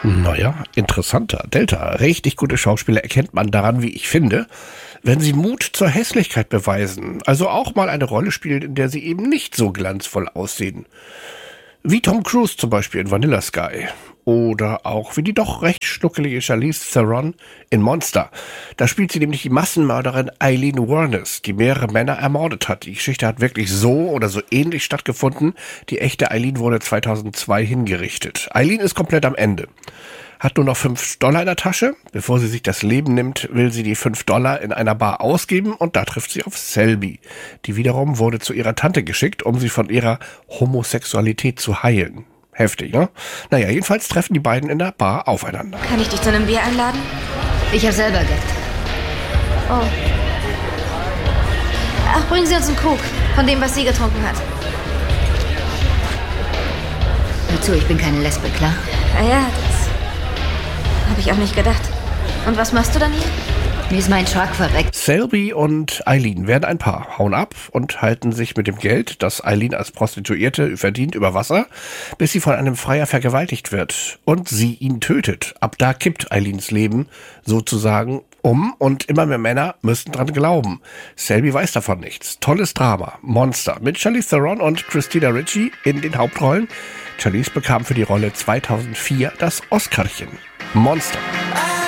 Naja, interessanter. Delta, richtig gute Schauspieler erkennt man daran, wie ich finde, wenn sie Mut zur Hässlichkeit beweisen, also auch mal eine Rolle spielen, in der sie eben nicht so glanzvoll aussehen. Wie Tom Cruise zum Beispiel in Vanilla Sky. Oder auch wie die doch recht schnuckelige Charlize Theron in Monster. Da spielt sie nämlich die Massenmörderin Eileen Wuornos, die mehrere Männer ermordet hat. Die Geschichte hat wirklich so oder so ähnlich stattgefunden. Die echte Eileen wurde 2002 hingerichtet. Eileen ist komplett am Ende. Hat nur noch $5 in der Tasche. Bevor sie sich das Leben nimmt, will sie die $5 in einer Bar ausgeben und da trifft sie auf Selby. Die wiederum wurde zu ihrer Tante geschickt, um sie von ihrer Homosexualität zu heilen. Heftig, ne? Naja, jedenfalls treffen die beiden in der Bar aufeinander. Kann ich dich zu einem Bier einladen? Ich habe selber Geld. Oh. Ach, bringen Sie uns einen Krug von dem, was sie getrunken hat. Hör zu, ich bin keine Lesbe, klar? Naja, das habe ich auch nicht gedacht. Und was machst du dann hier? Mir ist mein Truck verreckt. Selby und Eileen werden ein Paar, hauen ab und halten sich mit dem Geld, das Eileen als Prostituierte verdient, über Wasser, bis sie von einem Freier vergewaltigt wird und sie ihn tötet. Ab da kippt Eileens Leben sozusagen um und immer mehr Männer müssen dran glauben. Selby weiß davon nichts. Tolles Drama. Monster mit Charlize Theron und Christina Ricci in den Hauptrollen. Charlize bekam für die Rolle 2004 das Oscarchen. Monster.